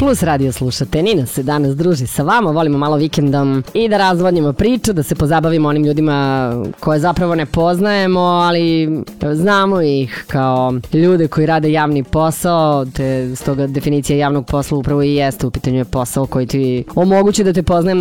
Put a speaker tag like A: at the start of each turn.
A: Plus radio slušate, Nina se danas druži sa vama, volimo malo vikendom i da razvodnimo priču, da se pozabavimo onim ljudima koje zapravo ne poznajemo, ali znamo ih kao ljude koji rade javni posao, te stoga definicija javnog posla upravo i jeste, u pitanju je posao koji ti omogući da te poznajem